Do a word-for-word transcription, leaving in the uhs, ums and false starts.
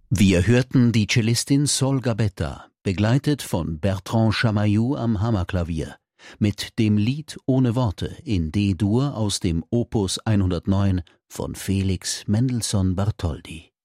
Wir hörten die Cellistin Sol Gabetta, begleitet von Bertrand Chamayou am Hammerklavier, mit dem Lied ohne Worte in D-Dur aus dem Opus hundertneun von Felix Mendelssohn Bartholdy.